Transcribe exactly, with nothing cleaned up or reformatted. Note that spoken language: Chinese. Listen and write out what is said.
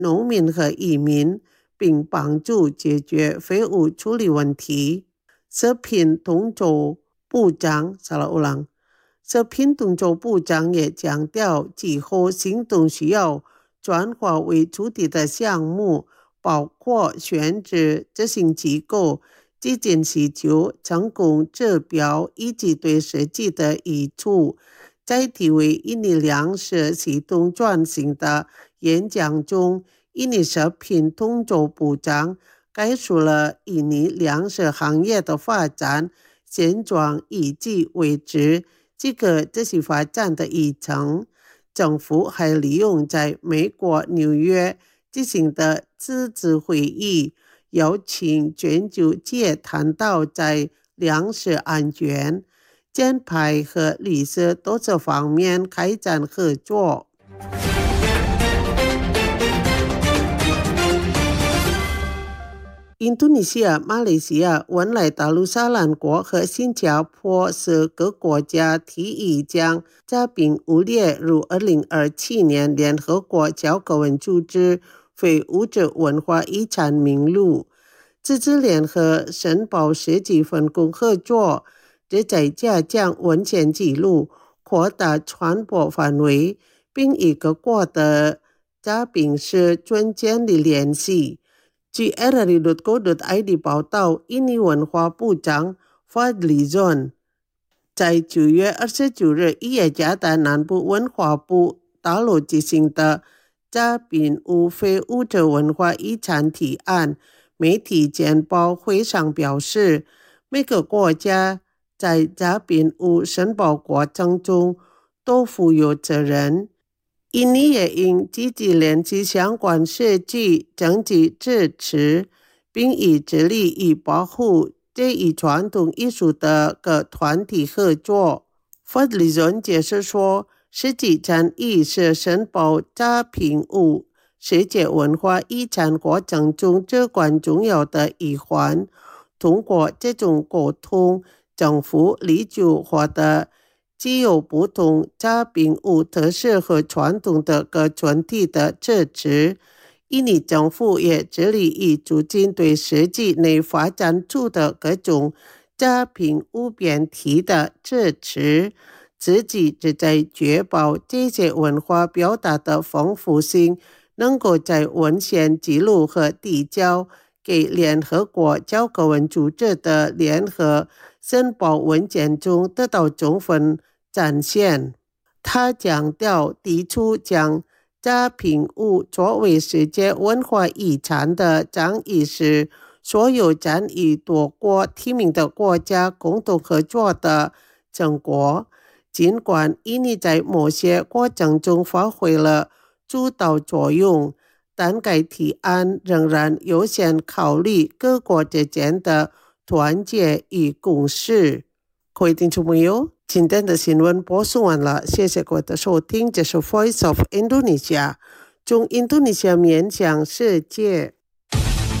农民和移民，并帮助解决废物处理问题。食品动作部长 salah ulang， 食品动作部长也强调，今后行动需要转化为主体的项目，包括选址、执行机构、基金需求、成功指标以及对实际的益处。在题为印尼粮食系统转型的演讲中，印尼食品动作部长概述了印尼粮食行业的发展现状以及未知这个这是发展的议程。政府还利用在美国纽约进行的自治会议，邀请全球界谈到在粮食安全、减排和绿色多个方面开展合作。印度尼西亚、马来西亚、文莱大陆沙兰国和新加坡是各国家提议将诈病污列入二零二七年联合国教科文组织非物质文化遗产名录。自治联合申报实际分工合作，旨在加强文献记录，扩大传播范围，并与各国的诈病师准建立联系。据 r r i dot co dot i d 报道，印尼文化部长 Fadlizon 在九月二十九日伊耶加达南部文化部大楼进行的诈病污非物质文化遗产提案媒体简报会上表示，每个国家在诈病污申报过程中都负有责任。印尼也应积极联系相关实际政治支持，并以致力于保护这一传统艺术的各团体合作。弗里伦解释说，实际战役是申报诈病污世界文化遗产过程中至关重要的一环。通过这种沟通，政府力求获得既有不同诈病污特色和传统的各团体的支持。印尼政府也致力于促进对实际内发展中的各种诈病污辩题的支持，自己旨在确保这些文化表达的丰富性能够在文献记录和递交给联合国教科文组织的联合申报文件中得到充分展现。他强调，提出将诈病污作为世界文化遗产的倡议是所有参与多国提名的国家共同合作的成果。尽管印尼在某些过程中发挥了主导作用，但该提案仍然优先考虑各国之间的团结与共识。各位听众朋友，今天的新闻播送完了，谢谢各位的收听，这是 Voice of Indonesia， 从印度尼西亚面向世界。